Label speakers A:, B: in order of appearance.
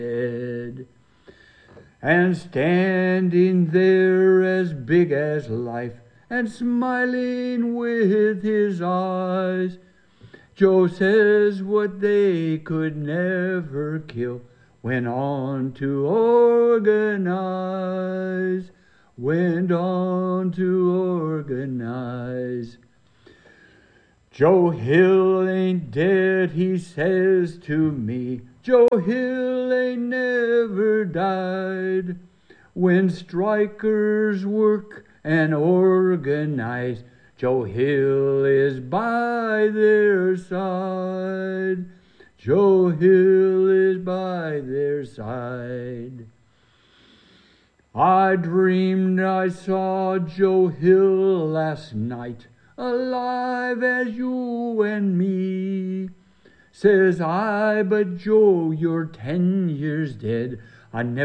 A: And standing there as big as life and smiling with his eyes, Joe says what they could never kill went on to organize, went on to organize. Joe Hill ain't dead, he says to me. Joe Hill ain't never died. When strikers work and organize, Joe Hill is by their side. Joe Hill is by their side. I dreamed I saw Joe Hill last night, alive as you and me. Says I, but Joe, you're 10 years dead. I never